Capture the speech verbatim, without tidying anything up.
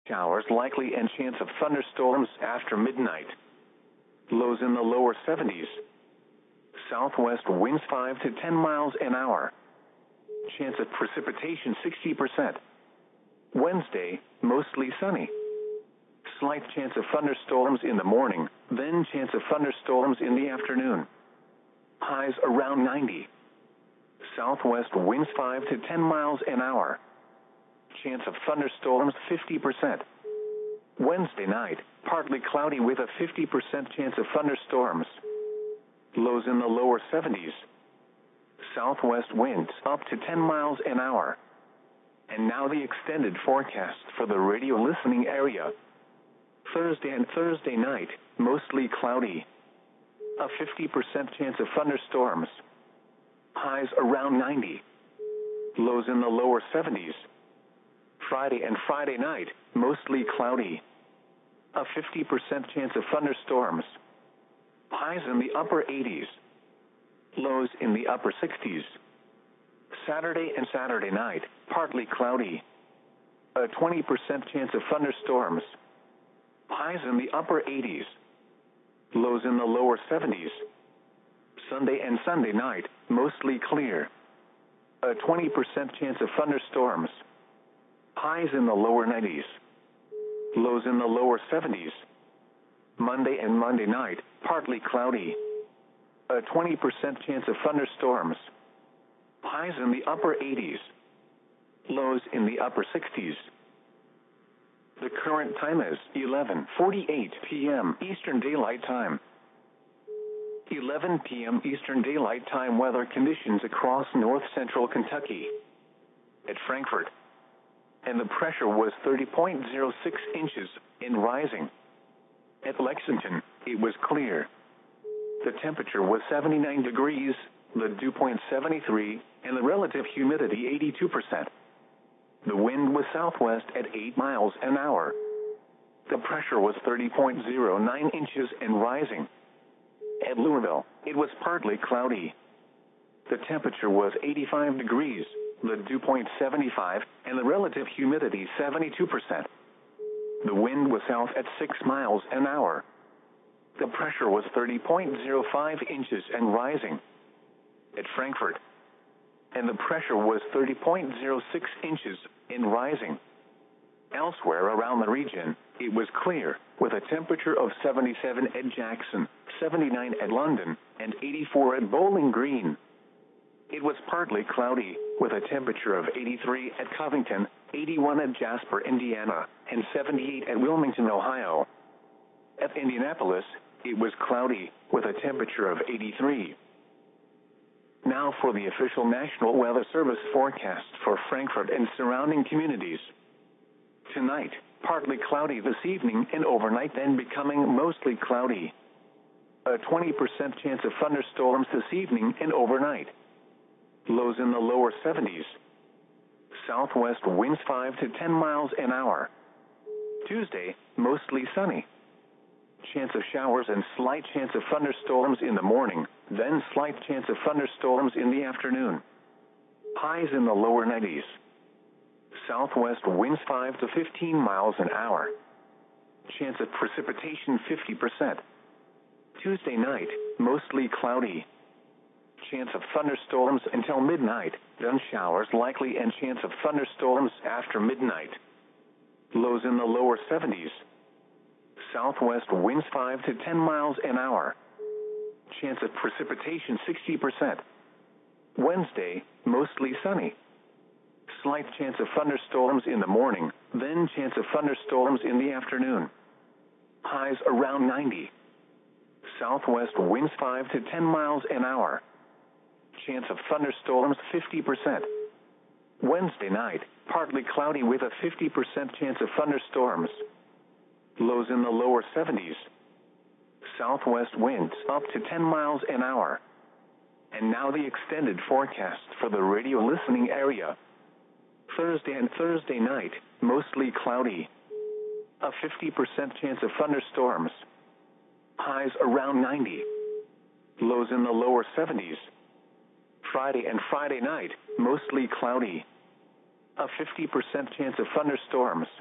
Showers likely and chance of thunderstorms after midnight. Lows in the lower seventies. Southwest winds five to ten miles an hour. Chance of precipitation sixty percent. Wednesday, mostly sunny. Slight chance of thunderstorms in the morning, then chance of thunderstorms in the afternoon. Highs around ninety. Southwest winds five to ten miles an hour. Chance of thunderstorms fifty percent. Wednesday night, partly cloudy with a fifty percent chance of thunderstorms. Lows in the lower seventies. Southwest winds up to ten miles an hour. And now the extended forecast for the radio listening area. Thursday and Thursday night, mostly cloudy. A fifty percent chance of thunderstorms. Highs around ninety. Lows in the lower seventies. Friday and Friday night, mostly cloudy. A fifty percent chance of thunderstorms. Highs in the upper eighties. Lows in the upper sixties. Saturday and Saturday night, partly cloudy. A twenty percent chance of thunderstorms. Highs in the upper eighties. Lows in the lower seventies. Sunday and Sunday night, mostly clear. A twenty percent chance of thunderstorms. Highs in the lower nineties. Lows in the lower seventies. Monday and Monday night, partly cloudy. A twenty percent chance of thunderstorms. Highs in the upper eighties. Lows in the upper sixties. The current time is eleven forty-eight p m Eastern Daylight Time. eleven p m Eastern Daylight Time weather conditions across north central Kentucky. At Frankfort. And the pressure was thirty point zero six inches and rising. At Lexington, it was clear. The temperature was seventy-nine degrees, the dew point seventy-three, and the relative humidity eighty-two percent. The wind was southwest at eight miles an hour. The pressure was thirty point zero nine inches and rising. At Louisville, it was partly cloudy. The temperature was eighty-five degrees, the dew point seventy-five, and the relative humidity seventy-two percent. The wind was south at six miles an hour. The pressure was thirty point zero five inches and rising. At Frankfort. And the pressure was thirty point zero six inches and rising. Elsewhere around the region, it was clear, with a temperature of seventy-seven at Jackson, seventy-nine at London, and eighty-four at Bowling Green. It was partly cloudy, with a temperature of eighty-three at Covington, eighty-one at Jasper, Indiana, and seventy-eight at Wilmington, Ohio. At Indianapolis, it was cloudy, with a temperature of eighty-three. Now for the official National Weather Service forecast for Frankfort and surrounding communities. Tonight, partly cloudy this evening and overnight, then becoming mostly cloudy. A twenty percent chance of thunderstorms this evening and overnight. Lows in the lower seventies. Southwest winds five to ten miles an hour. Tuesday, mostly sunny. Chance of showers and slight chance of thunderstorms in the morning, then slight chance of thunderstorms in the afternoon. Highs in the lower nineties. Southwest winds five to fifteen miles an hour. Chance of precipitation fifty percent. Tuesday night, mostly cloudy. Chance of thunderstorms until midnight, then showers likely and chance of thunderstorms after midnight. Lows in the lower seventies. Southwest winds five to ten miles an hour. Chance of precipitation sixty percent. Wednesday, mostly sunny. Slight chance of thunderstorms in the morning, then chance of thunderstorms in the afternoon. Highs around ninety. Southwest winds five to ten miles an hour. Chance of thunderstorms fifty percent. Wednesday night, partly cloudy with a fifty percent chance of thunderstorms. Lows in the lower seventies. Southwest winds up to ten miles an hour. And now the extended forecast for the radio listening area. Thursday and Thursday night, mostly cloudy. A fifty percent chance of thunderstorms. Highs around ninety. Lows in the lower seventies. Friday and Friday night, mostly cloudy. A fifty percent chance of thunderstorms.